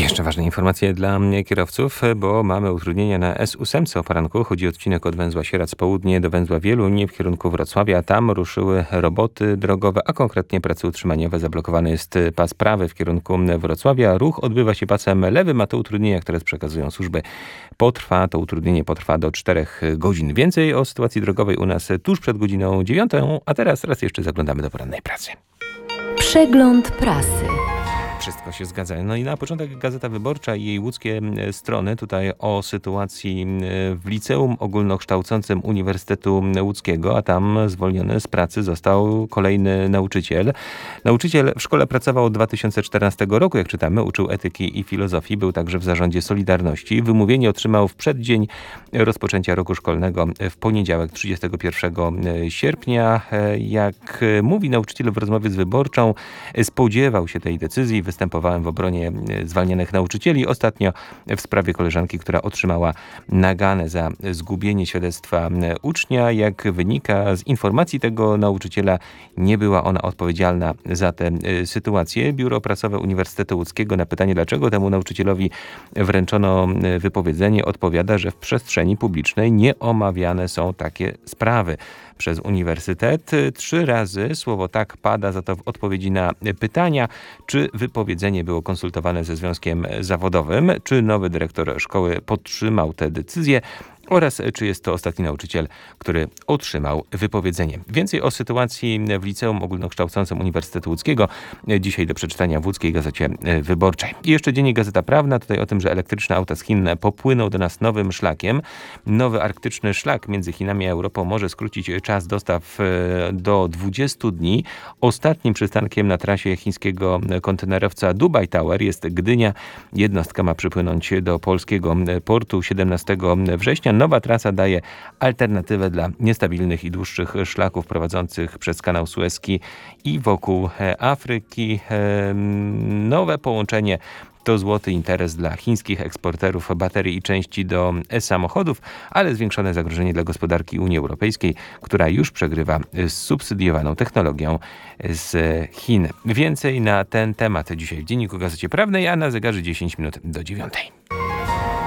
Jeszcze ważne informacje dla kierowców, bo mamy utrudnienia na S8 o poranku. Chodzi o odcinek od węzła Sieradz Południe do węzła Wieluń w kierunku Wrocławia. Tam ruszyły roboty drogowe, a konkretnie prace utrzymaniowe. Zablokowany jest pas prawy w kierunku Wrocławia. Ruch odbywa się pasem lewym, a to utrudnienia, które przekazują służby. To utrudnienie potrwa do 4 godzin. Więcej o sytuacji drogowej u nas tuż przed godziną 9, a teraz raz jeszcze zaglądamy do porannej pracy. Przegląd prasy. Wszystko się zgadza. No i na początek Gazeta Wyborcza i jej łódzkie strony. Tutaj o sytuacji w Liceum Ogólnokształcącym Uniwersytetu Łódzkiego, a tam zwolniony z pracy został kolejny nauczyciel. Nauczyciel w szkole pracował od 2014 roku, jak czytamy, uczył etyki i filozofii, był także w zarządzie Solidarności. Wymówienie otrzymał w przeddzień rozpoczęcia roku szkolnego w poniedziałek 31 sierpnia. Jak mówi nauczyciel w rozmowie z Wyborczą, spodziewał się tej decyzji. Występowałem w obronie zwalnianych nauczycieli. Ostatnio w sprawie koleżanki, która otrzymała naganę za zgubienie świadectwa ucznia. Jak wynika z informacji tego nauczyciela, nie była ona odpowiedzialna za tę sytuację. Biuro Prasowe Uniwersytetu Łódzkiego na pytanie, dlaczego temu nauczycielowi wręczono wypowiedzenie, odpowiada, że w przestrzeni publicznej nie omawiane są takie sprawy przez uniwersytet. 3 razy słowo tak pada za to w odpowiedzi na pytania, czy wypowiedzenie było konsultowane ze związkiem zawodowym, czy nowy dyrektor szkoły podtrzymał tę decyzję oraz czy jest to ostatni nauczyciel, który otrzymał wypowiedzenie. Więcej o sytuacji w Liceum Ogólnokształcącym Uniwersytetu Łódzkiego dzisiaj do przeczytania w Łódzkiej Gazecie Wyborczej. I jeszcze dziennik Gazeta Prawna, tutaj o tym, że elektryczne auta z Chin popłyną do nas nowym szlakiem. Nowy arktyczny szlak między Chinami a Europą może skrócić czas dostaw do 20 dni. Ostatnim przystankiem na trasie chińskiego kontenerowca Dubai Tower jest Gdynia. Jednostka ma przypłynąć do polskiego portu 17 września. Nowa trasa daje alternatywę dla niestabilnych i dłuższych szlaków prowadzących przez kanał Suezki i wokół Afryki. Nowe połączenie to złoty interes dla chińskich eksporterów baterii i części do samochodów, ale zwiększone zagrożenie dla gospodarki Unii Europejskiej, która już przegrywa z subsydiowaną technologią z Chin. Więcej na ten temat dzisiaj w Dzienniku Gazecie Prawnej, a na zegarze 10 minut do 9.